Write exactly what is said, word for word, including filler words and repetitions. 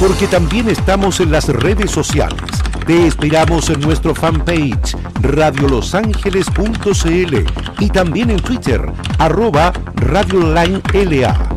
porque también estamos en las redes sociales. Te esperamos en nuestro fanpage radio los ángeles punto c l y también en Twitter, arroba Radio Online L A.